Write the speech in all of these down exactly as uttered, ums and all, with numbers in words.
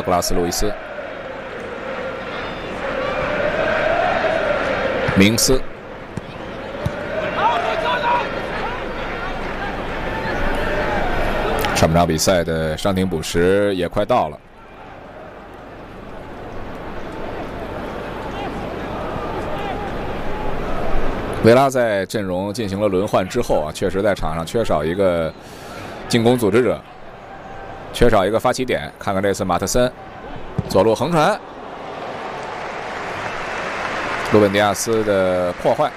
格拉斯·路易斯、明斯。上半场比赛的伤停补时也快到了。维拉在阵容进行了轮换之后啊，确实在场上缺少一个进攻组织者，缺少一个发起点。看看这次马特森左路横传，鲁本迪亚斯的破坏。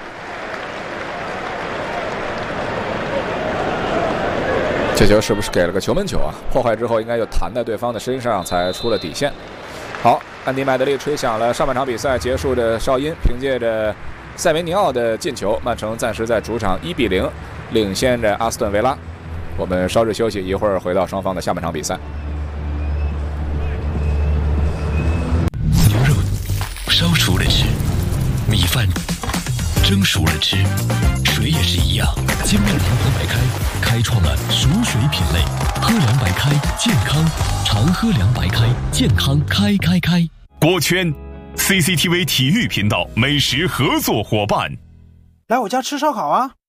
这球是不是给了个球门球啊？破坏之后应该就弹在对方的身上，才出了底线。好，安迪麦德利吹响了上半场比赛结束的哨音，凭借着塞维尼奥的进球，曼城暂时在主场一比零领先着阿斯顿维拉。我们稍事休息，一会儿回到双方的下半场比赛。 牛肉烧熟了吃，米饭蒸熟了吃，水也是一样。精酿银河白开开创了熟水品类，喝凉白开健康，常喝凉白开健康开开开。 锅圈 C C T V 体育频道美食合作伙伴， 来我家吃烧烤啊！